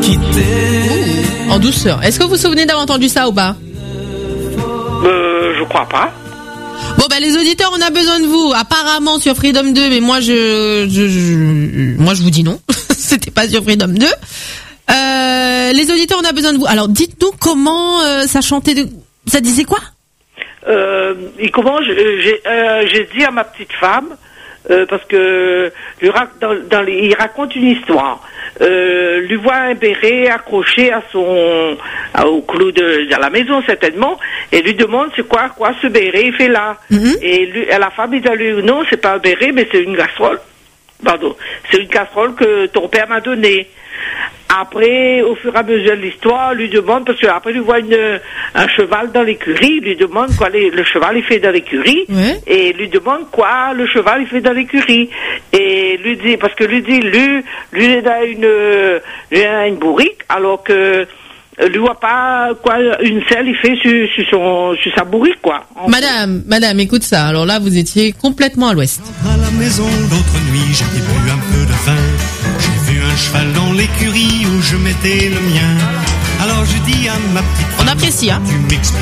En douceur. Est-ce que vous vous souvenez d'avoir entendu ça ou pas? Je crois pas. Bon les auditeurs, on a besoin de vous. Apparemment sur Freedom 2, mais moi je vous dis non. C'était pas sur Freedom 2. Les auditeurs, on a besoin de vous. Alors dites-nous comment ça chantait. Ça disait quoi? Et comment j'ai dit à ma petite femme, parce que il raconte une histoire. Lui voit un béret accroché au clou de la maison certainement, et lui demande c'est quoi ce béret il fait là. Et la femme il dit lui non, c'est pas un béret mais c'est une casserole. Pardon, c'est une casserole que ton père m'a donnée. Après, au fur et à mesure de l'histoire, lui demande, parce qu'après, lui voit un cheval dans l'écurie, lui demande quoi le cheval il fait dans l'écurie, et lui demande quoi le cheval il fait dans l'écurie. Et lui dit, parce que lui il a une bourrique, alors que lui voit pas quoi une selle il fait sur sa bourrique, quoi. Madame, écoute ça. Alors là, vous étiez complètement à l'ouest. À la maison l'autre nuit, j'ai bu un peu de vin. J'ai vu un cheval dans l'écurie où je mettais le mien. Alors je dis à ma petite femme, on apprécie, hein. Tu m'expliques